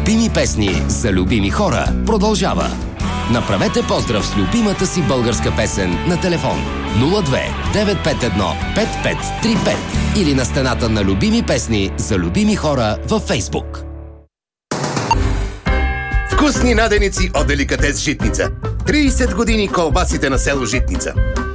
Любими песни за любими хора продължава. Направете поздрав с любимата си българска песен на телефон 02 951 5535 или на стената на Любими песни за любими хора във Фейсбук. Вкусни наденици от Деликатес Житница. 30 години колбасите на село Житница.